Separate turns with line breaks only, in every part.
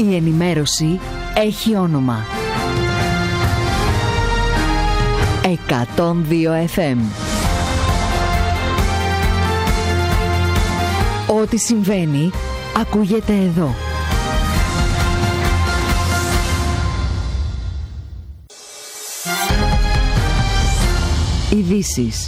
Η ενημέρωση έχει όνομα. 102 FM. Ό,τι συμβαίνει, ακούγεται εδώ. Ειδήσεις.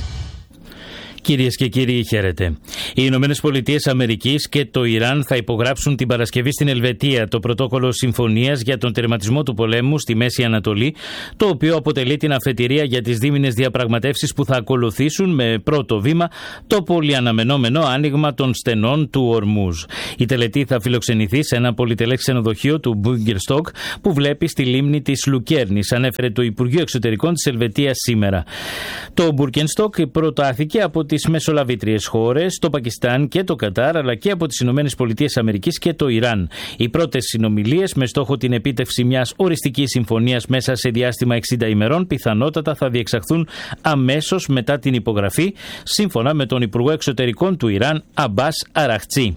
Κυρίες και κύριοι, χαίρετε. Οι Ηνωμένες Πολιτείες Αμερικής και το Ιράν θα υπογράψουν την Παρασκευή στην Ελβετία το πρωτόκολλο συμφωνίας για τον τερματισμό του πολέμου στη Μέση Ανατολή, το οποίο αποτελεί την αφετηρία για τις δίμηνες διαπραγματεύσεις που θα ακολουθήσουν με πρώτο βήμα το πολυαναμενόμενο άνοιγμα των στενών του Ορμούζ. Η τελετή θα φιλοξενηθεί σε ένα πολυτελές ξενοδοχείο του Μπούγκερστοκ που βλέπει στη λίμνη της Λουκέρνης, ανέφερε το Υπουργείο Εξωτερικών της Ελβετίας σήμερα. Το Μπούγκερστοκ προτάθηκε από τις μεσολαβήτριες χώρες, το Πακιστάν και το Κατάρ, αλλά και από τις Ηνωμένες Πολιτείες Αμερικής και το Ιράν. Οι πρώτες συνομιλίες με στόχο την επίτευξη μιας οριστικής συμφωνίας μέσα σε διάστημα 60 ημερών πιθανότατα θα διεξαχθούν αμέσως μετά την υπογραφή, σύμφωνα με τον Υπουργό Εξωτερικών του Ιράν, Αμπάς Αραχτσί.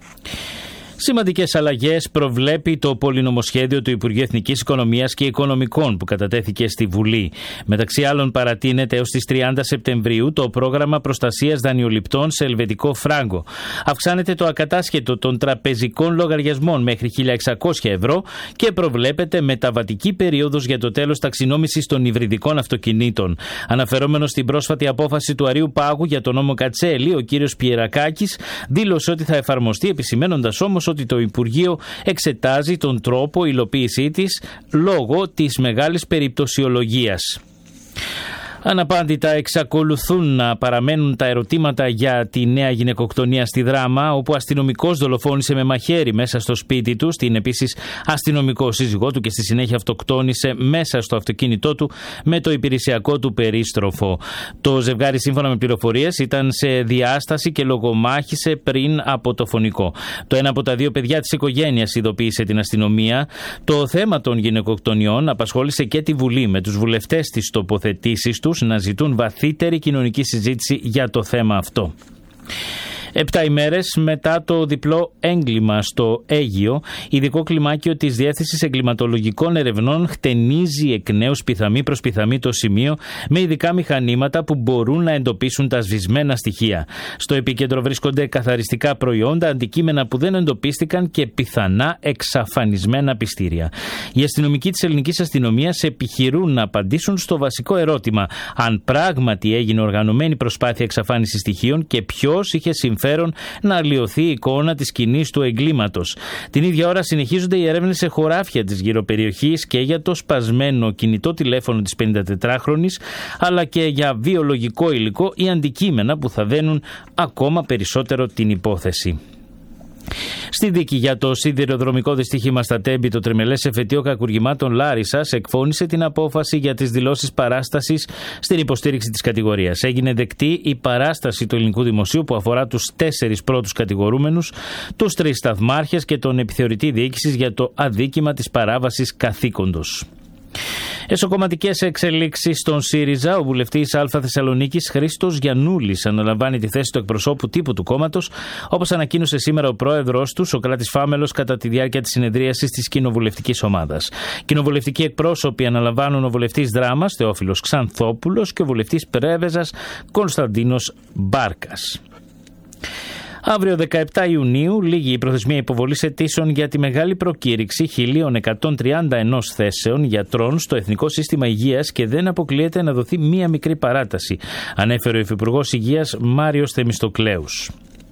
Σημαντικές αλλαγές προβλέπει το πολυνομοσχέδιο του Υπουργείου Εθνικής Οικονομίας και Οικονομικών που κατατέθηκε στη Βουλή. Μεταξύ άλλων, παρατείνεται έως τις 30 Σεπτεμβρίου το πρόγραμμα προστασίας δανειοληπτών σε ελβετικό φράγκο. Αυξάνεται το ακατάσχετο των τραπεζικών λογαριασμών μέχρι 1.600 ευρώ και προβλέπεται μεταβατική περίοδος για το τέλος ταξινόμησης των υβριδικών αυτοκινήτων. Αναφερόμενος στην πρόσφατη απόφαση του Αρείου Πάγου για τον νόμο Κατσέλη, ο κύριος Πιερακάκης δήλωσε ότι θα εφαρμοστεί, επισημένοντας όμως ότι το Υπουργείο εξετάζει τον τρόπο υλοποίησή της λόγω της μεγάλης περιπτωσιολογίας. Αναπάντητα εξακολουθούν να παραμένουν τα ερωτήματα για τη νέα γυναικοκτονία στη Δράμα, όπου αστυνομικός δολοφόνησε με μαχαίρι μέσα στο σπίτι του, στην επίσης αστυνομικό σύζυγό του και στη συνέχεια αυτοκτόνησε μέσα στο αυτοκίνητό του με το υπηρεσιακό του περίστροφο. Το ζευγάρι, σύμφωνα με πληροφορίες, ήταν σε διάσταση και λογομάχησε πριν από το φωνικό. Το ένα από τα δύο παιδιά της οικογένειας ειδοποίησε την αστυνομία. Το θέμα των γυναικοκτονιών απασχόλησε και τη Βουλή, με τους βουλευτές της τοποθετήσεις του να ζητούν βαθύτερη κοινωνική συζήτηση για το θέμα αυτό. 7 ημέρες μετά το διπλό έγκλημα στο Αίγυο, ειδικό κλιμάκιο της Διεύθυνσης Εγκληματολογικών Ερευνών χτενίζει εκ νέου πιθαμή προς πιθαμή το σημείο με ειδικά μηχανήματα που μπορούν να εντοπίσουν τα σβησμένα στοιχεία. Στο επίκεντρο βρίσκονται καθαριστικά προϊόντα, αντικείμενα που δεν εντοπίστηκαν και πιθανά εξαφανισμένα πιστήρια. Οι αστυνομικοί της ελληνικής αστυνομίας επιχειρούν να απαντήσουν στο βασικό ερώτημα: αν πράγματι έγινε οργανωμένη προσπάθεια εξαφάνισης στοιχείων και ποιος είχε συμφέρον να αλλοιωθεί η εικόνα της σκηνής του εγκλήματος. Την ίδια ώρα συνεχίζονται οι έρευνες σε χωράφια της γύρω περιοχής και για το σπασμένο κινητό τηλέφωνο της 54χρονης, αλλά και για βιολογικό υλικό ή αντικείμενα που θα δένουν ακόμα περισσότερο την υπόθεση. Στη δίκη για το σιδηροδρομικό δυστύχημα στα Τέμπη, το τριμελές εφετείο κακουργημάτων Λάρισσας εκφώνησε την απόφαση για τις δηλώσεις παράστασης στην υποστήριξη της κατηγορίας. Έγινε δεκτή η παράσταση του ελληνικού δημοσίου που αφορά τους 4 πρώτους κατηγορούμενους, τους 3 σταθμάρχες και τον επιθεωρητή διοίκησης για το αδίκημα της παράβασης καθήκοντος. Εσωκομματικές εξελίξεις στον ΣΥΡΙΖΑ. Ο βουλευτής Α Θεσσαλονίκης Χρήστος Γιαννούλης αναλαμβάνει τη θέση του εκπροσώπου τύπου του κόμματος, όπως ανακοίνωσε σήμερα ο πρόεδρος του, Σωκράτης Φάμελος, κατά τη διάρκεια της συνεδρίασης της κοινοβουλευτικής ομάδας. Κοινοβουλευτικοί εκπρόσωποι αναλαμβάνουν ο βουλευτής Δράμας Θεόφιλος Ξανθόπουλος και ο βουλευτής Πρέβεζας Κωνσταντίνος Μπάρκας. Αύριο 17 Ιουνίου λήγει η προθεσμία υποβολής αιτήσεων για τη μεγάλη προκήρυξη 1.131 θέσεων γιατρών στο Εθνικό Σύστημα Υγείας και δεν αποκλείεται να δοθεί μία μικρή παράταση, ανέφερε ο Υφυπουργός Υγείας Μάριος Θεμιστοκλέους.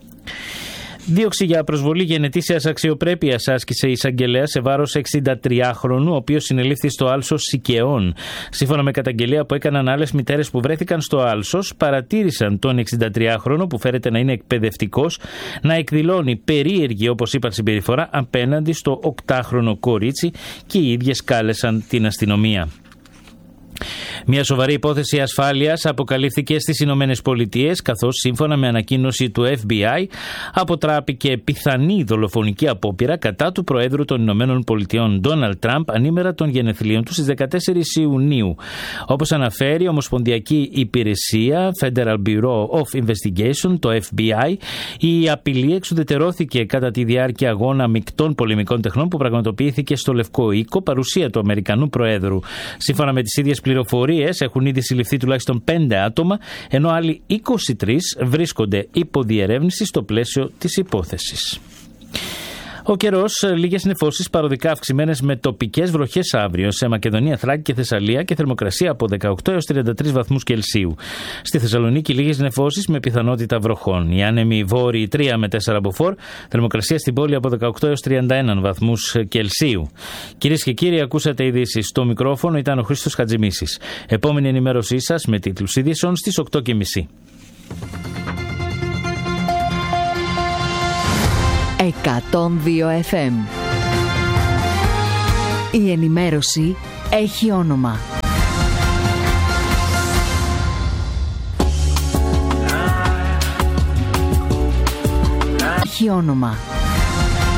Δίωξη για προσβολή γενετήσιας αξιοπρέπειας άσκησε η εισαγγελέα σε βάρος 63χρονου, ο οποίος συνελήφθη στο Άλσος Σικαιών. Σύμφωνα με καταγγελία που έκαναν άλλες μητέρες που βρέθηκαν στο Άλσος, παρατήρησαν τον 63χρονο, που φέρεται να είναι εκπαιδευτικός, να εκδηλώνει περίεργη, όπως είπαν, συμπεριφορά απέναντι στο 8χρονο κορίτσι και οι ίδιες κάλεσαν την αστυνομία. Μια σοβαρή υπόθεση ασφάλειας αποκαλύφθηκε στις Ηνωμένες Πολιτείες, καθώς σύμφωνα με ανακοίνωση του FBI αποτράπηκε πιθανή δολοφονική απόπειρα κατά του Προέδρου των Ηνωμένων Πολιτειών Ντόναλντ Τραμπ ανήμερα των γενεθλίων του στις 14 Ιουνίου. Όπως αναφέρει η Ομοσπονδιακή Υπηρεσία Federal Bureau of Investigation, το FBI, η απειλή εξουδετερώθηκε κατά τη διάρκεια αγώνα μεικτών πολεμικών τεχνών που πραγματοποιήθηκε στο Λευκό Οίκο, παρουσία του Αμερικανού Προέδρου. Σύμφωνα με τις ίδιες πληροφορίες, έχουν ήδη συλληφθεί τουλάχιστον 5 άτομα, ενώ άλλοι 23 βρίσκονται υπό διερεύνηση στο πλαίσιο της υπόθεσης. Ο καιρός, λίγες νεφώσεις παροδικά αυξημένες με τοπικές βροχές αύριο σε Μακεδονία, Θράκη και Θεσσαλία και θερμοκρασία από 18 έως 33 βαθμούς Κελσίου. Στη Θεσσαλονίκη λίγες νεφώσεις με πιθανότητα βροχών. Οι άνεμοι βόρειοι 3 με 4 μποφόρ, θερμοκρασία στην πόλη από 18 έως 31 βαθμούς Κελσίου. Κυρίες και κύριοι, ακούσατε ειδήσεις. Στο μικρόφωνο ήταν ο Χρήστος Χατζημίσης. Επόμενη ενημέρωσή σας με τίτλους ειδήσεων στις 8:30.
102 FM. Η ενημέρωση έχει όνομα. Έχει όνομα.